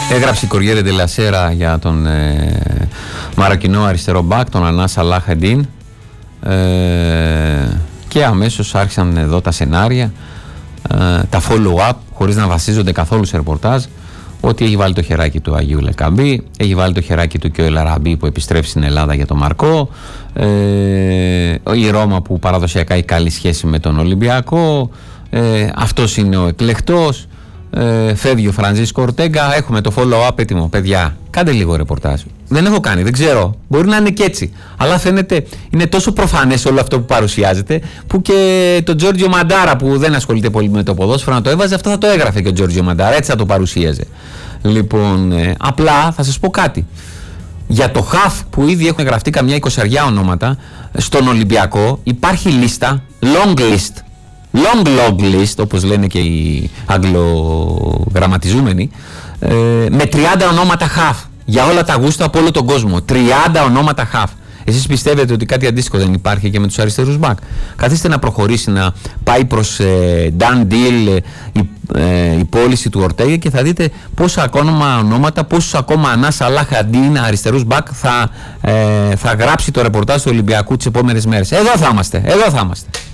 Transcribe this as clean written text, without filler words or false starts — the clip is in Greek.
Έγραψε η Κοριέρε de la Sera για τον μαροκινό αριστερό μπακ, τον Ανά Σαλάχ Εντίν, και αμέσως άρχισαν εδώ τα σενάρια, τα follow-up, χωρίς να βασίζονται καθόλου σε ρεπορτάζ, ότι έχει βάλει το χεράκι του Αγίου Λεκαμπή, έχει βάλει το χεράκι του και ο Ελαραμπή που επιστρέφει στην Ελλάδα για τον Μαρκό, η Ρώμα που παραδοσιακά έχει καλή σχέση με τον Ολυμπιακό, αυτός είναι ο εκλεκτός, φεύγει ο Φραντζίσκο Ορτέγκα, έχουμε το follow-up έτοιμο. Παιδιά, κάντε λίγο ρεπορτάζ. Δεν έχω κάνει, δεν ξέρω. Μπορεί να είναι και έτσι. Αλλά φαίνεται, είναι τόσο προφανές όλο αυτό που παρουσιάζεται, που και τον Τζόρτζιο Μαντάρα, που δεν ασχολείται πολύ με το ποδόσφαιρο, να το έβαζε, αυτό θα το έγραφε και ο Τζόρτζιο Μαντάρα. Έτσι θα το παρουσίαζε. Λοιπόν, απλά θα σας πω κάτι. Για το χαφ που ήδη έχουν γραφτεί καμιά 20 ονόματα, στον Ολυμπιακό υπάρχει λίστα, long list. Long list, όπως λένε και οι αγγλογραμματιζούμενοι, με 30 ονόματα χαφ για όλα τα γούστα από όλο τον κόσμο. 30 ονόματα χαφ. Εσείς πιστεύετε ότι κάτι αντίστοιχο δεν υπάρχει και με τους αριστερούς μπακ? Καθίστε να προχωρήσει, να πάει προς done deal η πώληση του Ορτέγα και θα δείτε πόσα ακόμα ονόματα, πόσους ακόμα Ανά Σαλάχ Εντίν αριστερούς μπακ θα γράψει το ρεπορτάζ του Ολυμπιακού τις επόμενες μέρες. Εδώ θα είμαστε.